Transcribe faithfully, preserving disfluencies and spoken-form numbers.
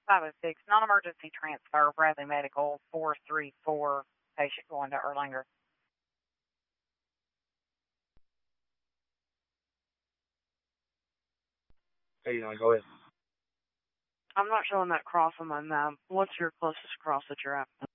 five oh six, non-emergency transfer, Bradley Medical, four three four, patient going to Erlanger. Hey, you know, go ahead. I'm not showing that cross on my map. What's your closest cross that you're at?